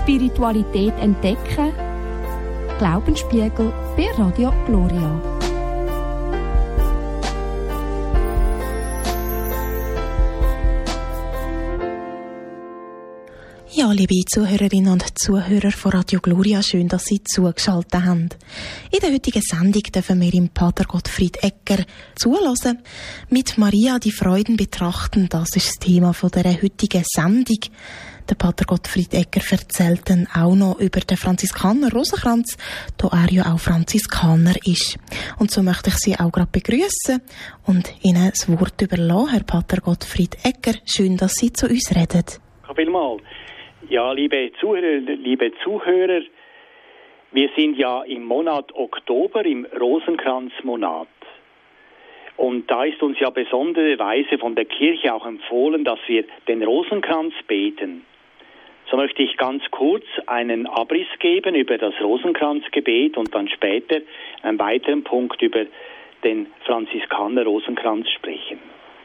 Spiritualität entdecken. Glaubensspiegel bei Radio Gloria. Ja, liebe Zuhörerinnen und Zuhörer von Radio Gloria, schön, dass Sie zugeschaltet haben. In der heutigen Sendung dürfen wir im Pater Gottfried Egger zuhören. Mit Maria die Freuden betrachten, das ist das Thema dieser heutigen Sendung. Der Pater Gottfried Egger erzählt dann auch noch über den Franziskaner Rosenkranz, da er ja auch Franziskaner ist. Und so möchte ich Sie auch gerade begrüßen und Ihnen das Wort überlassen, Herr Pater Gottfried Egger. Schön, dass Sie zu uns reden. Vielmals. Ja, liebe Zuhörer, wir sind ja im Monat Oktober, im Rosenkranzmonat. Und da ist uns ja besondererweise von der Kirche auch empfohlen, dass wir den Rosenkranz beten. So möchte ich ganz kurz einen Abriss geben über das Rosenkranzgebet und dann später einen weiteren Punkt über den Franziskaner Rosenkranz sprechen.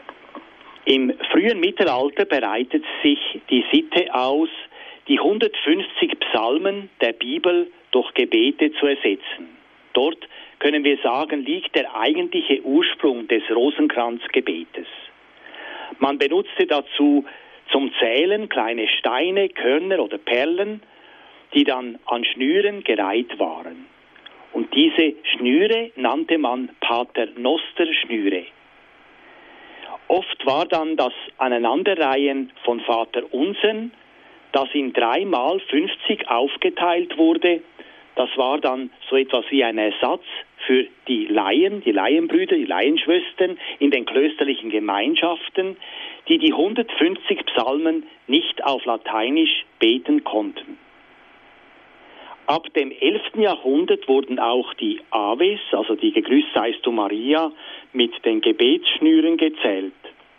Im frühen Mittelalter bereitet sich die Sitte aus, die 150 Psalmen der Bibel durch Gebete zu ersetzen. Dort, können wir sagen, liegt der eigentliche Ursprung des Rosenkranzgebetes. Man benutzte dazu zum Zählen kleine Steine, Körner oder Perlen, die dann an Schnüren gereiht waren. Und diese Schnüre nannte man Paternoster-Schnüre. Oft war dann das Aneinanderreihen von Vaterunsern, das in 3x50 aufgeteilt wurde. Das war dann so etwas wie ein Ersatz für die Laienbrüder, die Laienschwestern in den klösterlichen Gemeinschaften, die 150 Psalmen nicht auf Lateinisch beten konnten. Ab dem 11. Jahrhundert wurden auch die Aves, also die Gegrüßt seist du Maria, mit den Gebetsschnüren gezählt.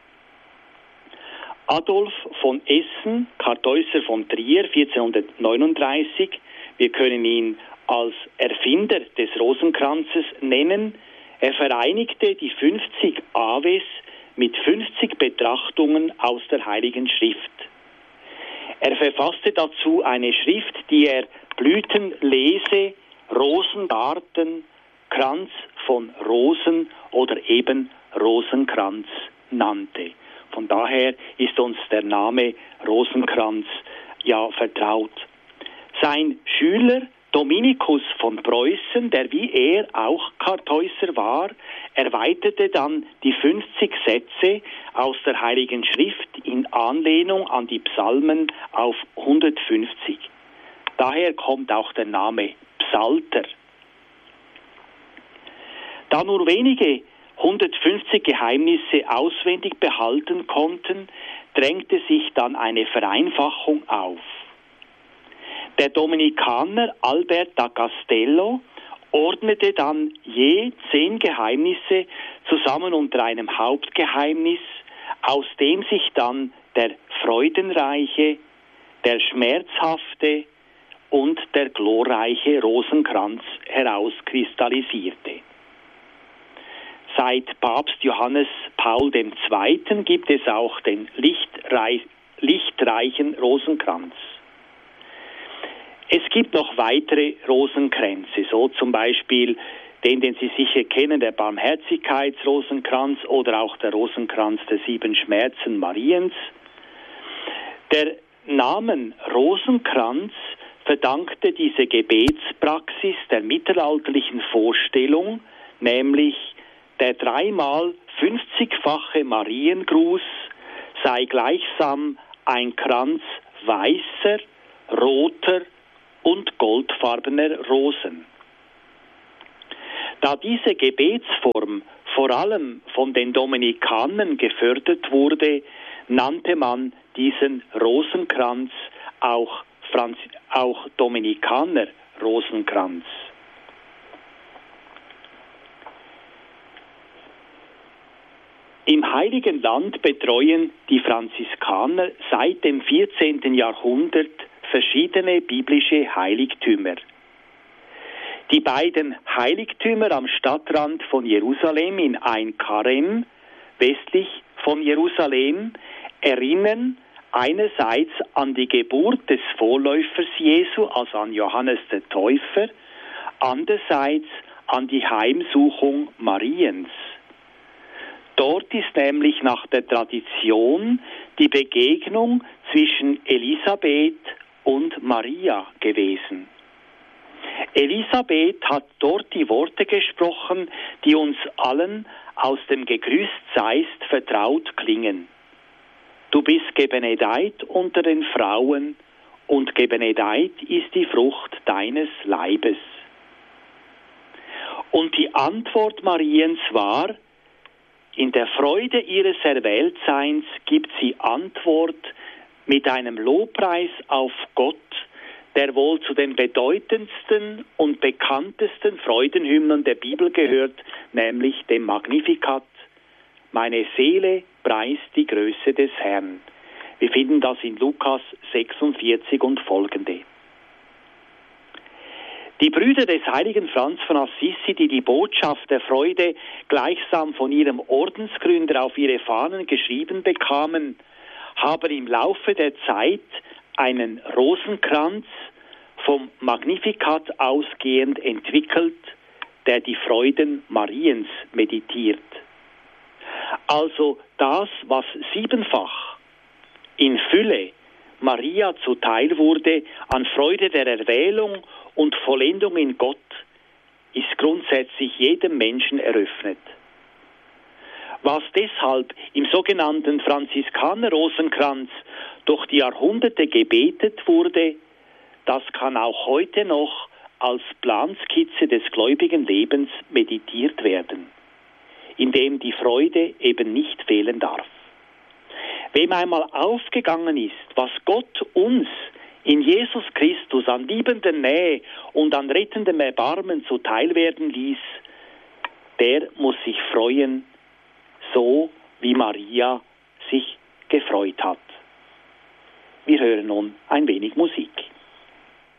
Adolf von Essen, Kartäuser von Trier, 1439, wir können ihn als Erfinder des Rosenkranzes nennen. Er vereinigte die 50 Aves mit 50 Betrachtungen aus der Heiligen Schrift. Er verfasste dazu eine Schrift, die er Blütenlese, Rosengarten, Kranz von Rosen oder eben Rosenkranz nannte. Von daher ist uns der Name Rosenkranz ja vertraut. Sein Schüler Dominikus von Preußen, der wie er auch Kartäuser war, erweiterte dann die 50 Sätze aus der Heiligen Schrift in Anlehnung an die Psalmen auf 150. Daher kommt auch der Name Psalter. Da nur wenige 150 Geheimnisse auswendig behalten konnten, drängte sich dann eine Vereinfachung auf. Der Dominikaner Albert da Castello ordnete dann je 10 Geheimnisse zusammen unter einem Hauptgeheimnis, aus dem sich dann der freudenreiche, der schmerzhafte und der glorreiche Rosenkranz herauskristallisierte. Seit Papst Johannes Paul II. Gibt es auch den lichtreichen Rosenkranz. Es gibt noch weitere Rosenkränze, so zum Beispiel den Sie sicher kennen, der Barmherzigkeitsrosenkranz oder auch der Rosenkranz der 7 Schmerzen Mariens. Der Namen Rosenkranz verdankte diese Gebetspraxis der mittelalterlichen Vorstellung, nämlich der 3x50-fache Mariengruß sei gleichsam ein Kranz weißer, roter und goldfarbener Rosen. Da diese Gebetsform vor allem von den Dominikanern gefördert wurde, nannte man diesen Rosenkranz auch Dominikaner Rosenkranz. Im Heiligen Land betreuen die Franziskaner seit dem 14. Jahrhundert verschiedene biblische Heiligtümer. Die beiden Heiligtümer am Stadtrand von Jerusalem in Ein Karem, westlich von Jerusalem, erinnern einerseits an die Geburt des Vorläufers Jesu, also an Johannes der Täufer, andererseits an die Heimsuchung Mariens. Dort ist nämlich nach der Tradition die Begegnung zwischen Elisabeth und Maria gewesen. Elisabeth hat dort die Worte gesprochen, die uns allen aus dem Gegrüßt seist vertraut klingen. Du bist gebenedeit unter den Frauen und gebenedeit ist die Frucht deines Leibes. Und die Antwort Mariens war, in der Freude ihres Erwähltseins gibt sie Antwort mit einem Lobpreis auf Gott, der wohl zu den bedeutendsten und bekanntesten Freudenhymnen der Bibel gehört, nämlich dem Magnificat. Meine Seele preist die Größe des Herrn. Wir finden das in Lukas 46 und folgende. Die Brüder des heiligen Franz von Assisi, die die Botschaft der Freude gleichsam von ihrem Ordensgründer auf ihre Fahnen geschrieben bekamen, haben im Laufe der Zeit einen Rosenkranz vom Magnificat ausgehend entwickelt, der die Freuden Mariens meditiert. Also das, was siebenfach in Fülle Maria zuteil wurde an Freude der Erwählung und Vollendung in Gott, ist grundsätzlich jedem Menschen eröffnet. Was deshalb im sogenannten Franziskaner-Rosenkranz durch die Jahrhunderte gebetet wurde, das kann auch heute noch als Planskizze des gläubigen Lebens meditiert werden, in dem die Freude eben nicht fehlen darf. Wem einmal aufgegangen ist, was Gott uns in Jesus Christus an liebender Nähe und an rettendem Erbarmen zuteil werden ließ, der muss sich freuen, so wie Maria sich gefreut hat. Wir hören nun ein wenig Musik.